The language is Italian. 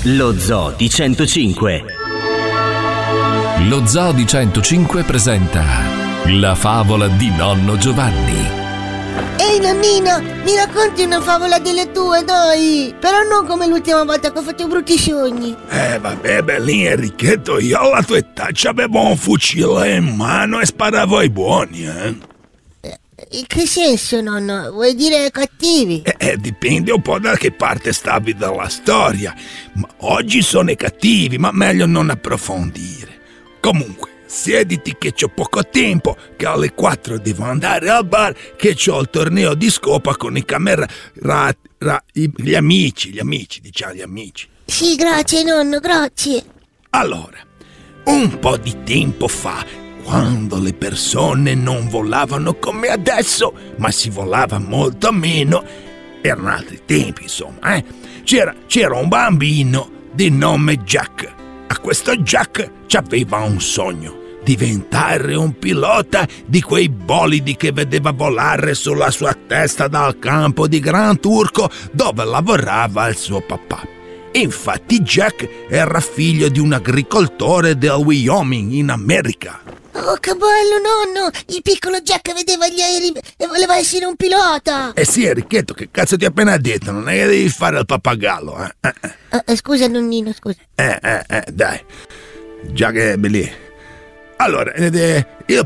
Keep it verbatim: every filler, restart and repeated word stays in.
Lo Zoo di centocinque. Lo Zoo di centocinque presenta La favola di nonno Giovanni. Ehi nonnino, mi racconti una favola delle tue, dai! Però non come l'ultima volta che ho fatto brutti sogni. Eh vabbè, Bellin, Enrichetto, io alla tua età c'avevo un fucile in mano e sparavo ai buoni, eh? In che senso, nonno? Vuoi dire cattivi? Eh, eh, dipende un po' da che parte stavi della storia. Ma oggi sono i cattivi, ma meglio non approfondire. Comunque, siediti che c'ho poco tempo, che alle quattro devo andare al bar, che c'ho il torneo di scopa con i camera... Ra, ra, i, gli amici, gli amici, diciamo gli amici. Sì, grazie nonno, grazie. Allora, un po' di tempo fa, quando le persone non volavano come adesso, ma si volava molto meno, erano altri tempi, insomma, eh? C'era, c'era un bambino di nome Jack. A questo Jack c'aveva un sogno: diventare un pilota di quei bolidi che vedeva volare sulla sua testa dal campo di Gran Turco dove lavorava il suo papà. Infatti Jack era figlio di un agricoltore del Wyoming in America. Oh, che bello, nonno! Il piccolo Jack vedeva gli aerei e voleva essere un pilota! Eh sì, Enrichetto, che cazzo ti ho appena detto? Non è che devi fare il pappagallo, eh? eh, eh. Uh, scusa, nonnino, scusa. Eh, eh, eh, dai. Già che è lì. Allora, eh, il